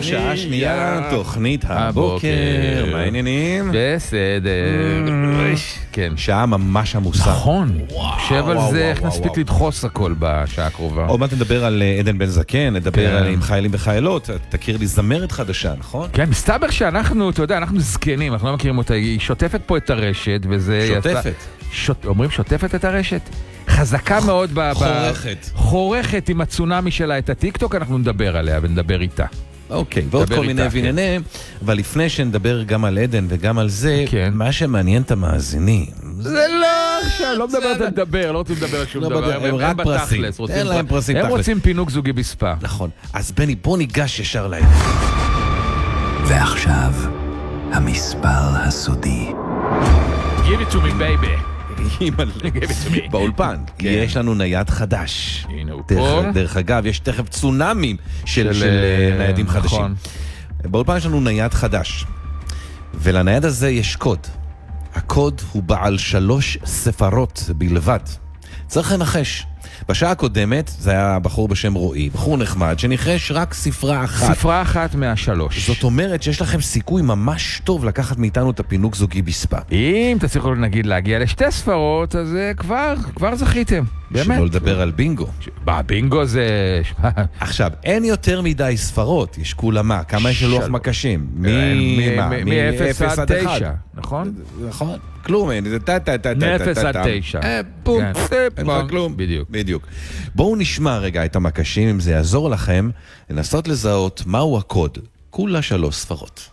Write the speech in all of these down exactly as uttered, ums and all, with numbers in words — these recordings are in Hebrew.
שעה שנייה, תוכנית הבוקר. מה העניינים? בסדר. כן. שעה ממש עמוסה. נכון. חושב על זה, איך נספיק לדחוס הכל בשעה הקרובה. עוד מעט נדבר על עדן בן זקן, נדבר עם חיילים וחיילות, תכיר לי זמרת חדשה, נכון? כן, מסתבר שאנחנו, אתה יודע, אנחנו זקנים, אנחנו לא מכירים אותה, היא שוטפת פה את הרשת, וזה... שוטפת. אומרים שוטפת את הרשת? חזקה מאוד ב... חורכת. חורכת עם הצונמי שלה את הטיקטוק, אנחנו נדבר עליה ונדבר איתה. אוקיי, ועוד כל מיני ועניינים, אבל לפני שנדבר גם על עדן וגם על זה, מה שמעניין את המאזינים. זה לא עכשיו, לא מדברת על לדבר, לא רוצים לדבר על שום דבר. הם רק פרסים, אין להם פרסים תכלס. הם רוצים פינוק זוגי בספה. נכון, אז בני, בוא ניגש ישר להם. ועכשיו, המספר הסודי. Give it to me, baby. באולפן, יש לנו נייד חדש. דרך אגב, יש תכף צונאמים של ניידים חדשים. באולפן יש לנו נייד חדש, ולנייד הזה יש קוד. הקוד הוא בעל שלוש ספרות בלבד. צריך לנחש. בשעה הקודמת זה היה בחור בשם רועי, בחור נחמד, שניחש רק ספרה אחת. ספרה אחת מהשלוש. זאת אומרת שיש לכם סיכוי ממש טוב לקחת מאיתנו את הפינוק זוגי בספה. אם תצליחו נגיד להגיע לשתי ספרות, אז כבר, כבר זכיתם. באמת. שלא לדבר על בינגו. בינגו זה... עכשיו, אין יותר מדי ספרות, יש כולמה. כמה יש לוח מקשים? מ-אפס עד תשע, נכון? נכון. כלום אין, זה טה טה טה טה טה. מ-אפס עד תשע. בום, אין לך כלום. בדיוק. בדיוק. בואו נשמע רגע את המקשים, אם זה יעזור לכם, לנסות לזהות מהו הקוד. כולה שלוש ספרות.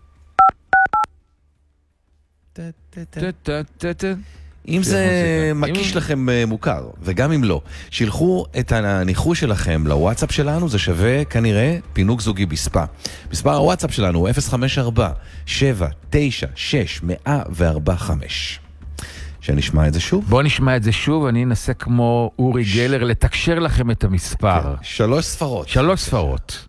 אם זה מקיש לכם מוכר, וגם אם לא, שילחו את הניחוש שלכם לוואטסאפ שלנו, זה שווה כנראה פינוק זוגי בספה. מספר הוואטסאפ שלנו הוא אפס חמש ארבע שבע תשע שש ארבע חמש. שנשמע את זה שוב? בוא נשמע את זה שוב, אני אנסה כמו אורי גלר לתקשר לכם את המספר. שלוש ספרות. שלוש ספרות.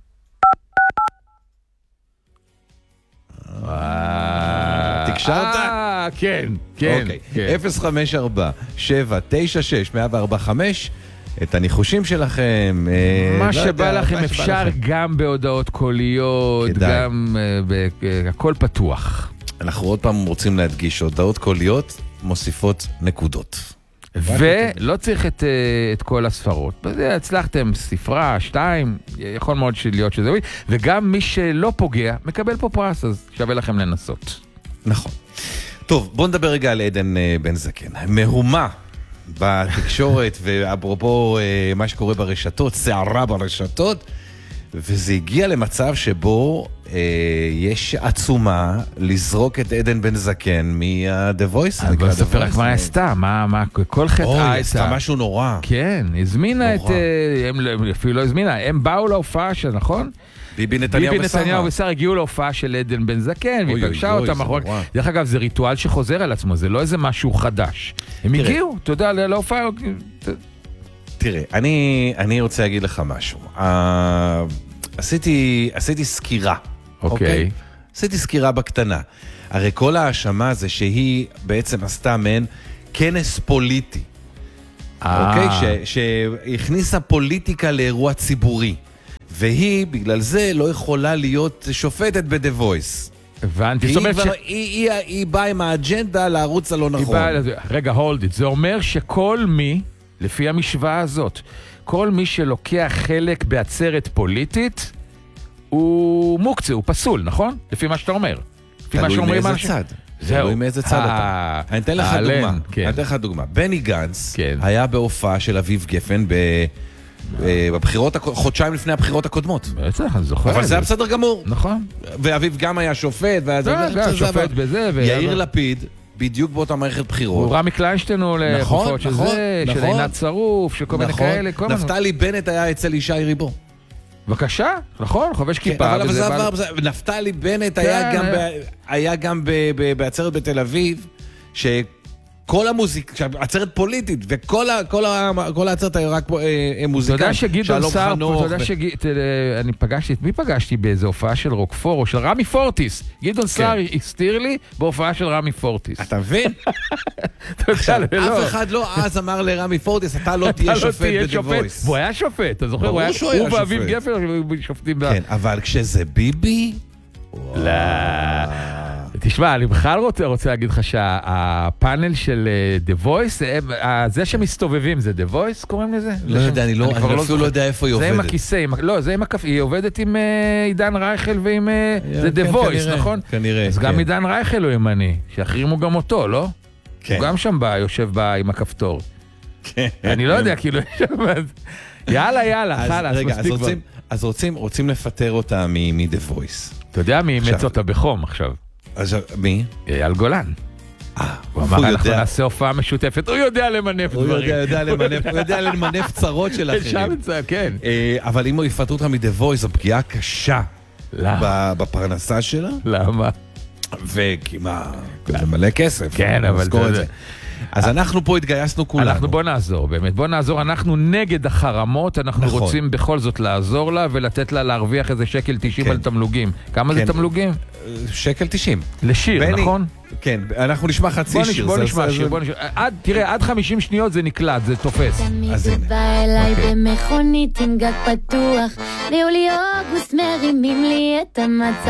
תקשרת? כן, כן. אפס חמש ארבע שבע תשע שש ארבע חמש, את הניחושים שלכם. מה שבא לכם אפשר גם בהודעות קוליות, גם הכל פתוח. אנחנו עוד פעם רוצים להדגיש, הודעות קוליות מוסיפות נקודות. ולא צריך את, את כל הספרות. בזה הצלחתם ספרה, שתיים, יכול מאוד להיות שזה הווי, וגם מי שלא פוגע מקבל פה פרס, אז שווה לכם לנסות. נכון. טוב, בואו נדבר רגע על עדן בן זקן. מהומה בתקשורת, ואפרופו מה שקורה ברשתות, שערה ברשתות, וזה הגיע למצב שבו אה, יש עצומה לזרוק את עדן בן זקן מה-The Voice. אני כבר אספר רק מה היא עשתה, מה, מה, כל חטאה הייתה. היא עשתה משהו נורא. כן, הזמינה את, הם אפילו לא הזמינה, הם באו להופעה של, נכון? ביבי נתניהו ביבי נתניהו ושר הגיעו להופעה של עדן בן זקן, והיא פגשה אותם. דרך אגב, זה ריטואל שחוזר על עצמו, זה לא איזה משהו חדש. הם הגיעו, אתה יודע, להופעה... תראה, אני, אני רוצה להגיד לך משהו. Uh, עשיתי, עשיתי סקירה. אוקיי. Okay. עשיתי סקירה בקטנה. הרי כל האשמה זה שהיא בעצם עשתה מן כנס פוליטי. אוקיי? ש, שהכניסה פוליטיקה לאירוע ציבורי. והיא, בגלל זה, לא יכולה להיות שופטת ב-The Voice. הבנתי. היא, ש... היא, היא, היא, היא באה עם האג'נדה לערוץ הלא נכון. בא... רגע, hold it. זה אומר שכל מי... לפי המשוואה הזאת, כל מי שלוקח חלק בעצרת פוליטית, הוא מוקצה, הוא פסול, נכון? לפי מה שאתה אומר. תלוי מאיזה צד. תלוי מאיזה צד אתה. אני אתן לך דוגמה. אני אתן לך דוגמה. בני גנץ היה בהופעה של אביב גפן בבחירות, חודשיים לפני הבחירות הקודמות. בטח, אני זוכר. אבל זה היה בסדר גמור. נכון. ואביב גם היה שופט. שופט בזה. יאיר לפיד, בדיוק באותה מערכת בחירות. הוא רמי קליינשטיין הוא לחופות של זה, של עינת צרוף, של כל מיני כאלה. נפתלי בנט היה אצל ישי ריבו. בבקשה, נכון, חובש כיפה. אבל זה עבר, נפתלי בנט היה גם בעצרת בתל אביב, כל המוזיקה, עצרת פוליטית, וכל העצרת היה רק מוזיקה. אתה יודע שגדעון סער, אתה יודע שאני פגשתי, את מי פגשתי באיזו הופעה של רוקפור, או של רמי פורטיס? גדעון סער הסתיר לי בהופעה של רמי פורטיס. אתה מבין? אף אחד לא אז אמר לרמי פורטיס, אתה לא תהיה שופט ב-The Voice. והוא היה שופט, אתה זוכר? ברור שהוא היה שופט. הוא ואביב גפן שופטים בה. כן, אבל כשזה ביבי... לא. תשמע, אני בכלל רוצה, רוצה להגיד לך שהפאנל של The Voice, זה שמסתובבים, זה The Voice קוראים לזה? לא יודע, אני לא, אני אפילו לא יודע איפה היא עובדת. זה עם הכיסא, לא, זה עם הכף, היא עובדת עם עידן רייכל ועם, זה The Voice, נכון? כנראה. אז גם עידן רייכל הוא ימני, שיחרימו גם אותו, לא? הוא גם שם בא, יושב בה עם הכפתור. אני לא יודע, כאילו, יאללה, יאללה, חלאס, מספיק כבר. אז רוצים, רוצים לפטר אותה מ-The Voice. אתה יודע מי אימץ אותה בחום עכשיו? אז מי? אייל גולן. הוא אמר, אנחנו נעשה הופעה משותפת, הוא יודע למנף דברים. הוא יודע למנף, הוא יודע למנף צרות של אחרים. כן. אבל אם הוא יפטרו אותך מ-The Voice, זו פגיעה קשה בפרנסה שלה. למה? וכי מה, זה מלא כסף. כן, אבל זה... אז אנחנו פה התגייסנו כולנו. אנחנו בוא נעזור, באמת. בוא נעזור, אנחנו נגד החרמות, אנחנו רוצים בכל זאת לעזור לה ולתת לה להרוויח איזה שקל תשעים על תמלוגים. כמה זה תמלוגים? שקל תשעים. לשיר, נכון? כן, אנחנו נשמע חצי שיר. בוא נשמע שיר, בוא נשמע. תראה, עד חמישים שניות זה נקלט, זה תופס. אז הנה. בא אליי במכונית עם גג פתוח, ליולי אוגוסט מרימים לי את המצב.